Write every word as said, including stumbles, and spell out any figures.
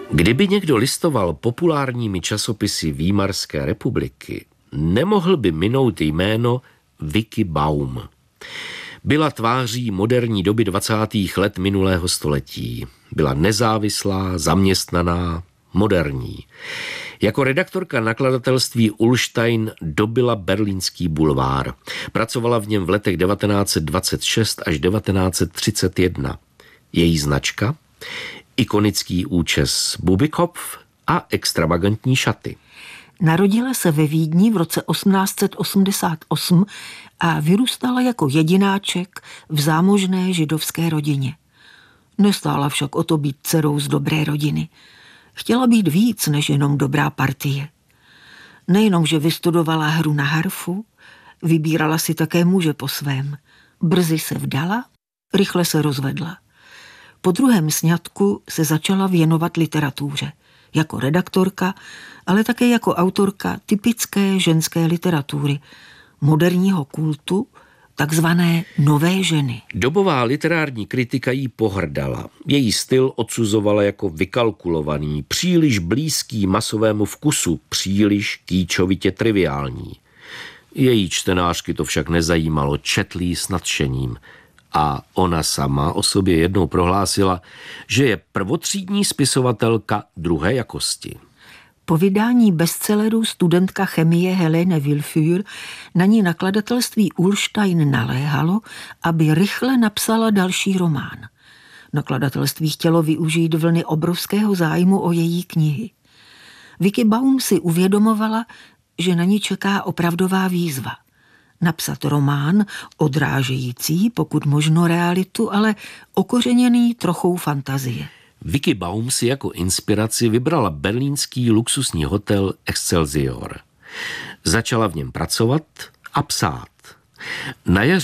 Kdyby někdo listoval populárními časopisy Výmarské republiky, nemohl by minout jméno Vicky Baum. Byla tváří moderní doby dvacátých let minulého století. Byla nezávislá, zaměstnaná, moderní. Jako redaktorka nakladatelství Ullstein dobyla berlínský bulvár. Pracovala v něm v letech devatenáct set dvacet šest až devatenáct set třicet jedna. Její značka? Ikonický účes Bubikopf a extravagantní šaty. Narodila se ve Vídni v roce osmnáct set osmdesát osm a vyrůstala jako jedináček v zámožné židovské rodině. Nestála však o to být dcerou z dobré rodiny. Chtěla být víc než jenom dobrá partie. Nejenom, že vystudovala hru na harfu, vybírala si také muže po svém. Brzy se vdala, rychle se rozvedla. Po druhém sňatku se začala věnovat literatuře. Jako redaktorka, ale také jako autorka typické ženské literatury, moderního kultu, takzvané nové ženy. Dobová literární kritika jí pohrdala. Její styl odsuzovala jako vykalkulovaný, příliš blízký masovému vkusu, příliš kýčovitě triviální. Její čtenářky to však nezajímalo, četli ji s nadšením. A ona sama o sobě jednou prohlásila, že je prvotřídní spisovatelka druhé jakosti. Po vydání bestselleru studentka chemie Helene Willfür na ní nakladatelství Ullstein naléhalo, aby rychle napsala další román. Nakladatelství chtělo využít vlny obrovského zájmu o její knihy. Vicky Baum si uvědomovala, že na ní čeká opravdová výzva. Napsat román odrážející, pokud možno realitu, ale okořeněný trochou fantazie. Vicky Baum si jako inspiraci vybrala berlínský luxusní hotel Excelsior. Začala v něm pracovat a psát. Na jaře